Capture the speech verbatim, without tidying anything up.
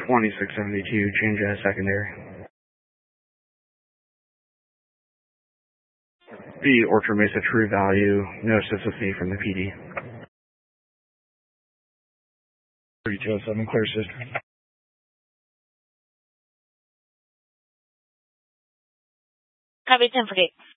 twenty-six seventy-two, change as secondary. B, Orchard Mesa true value, no S O C from the P D. thirty-two oh seven, clear system. Copy ten forty-eight.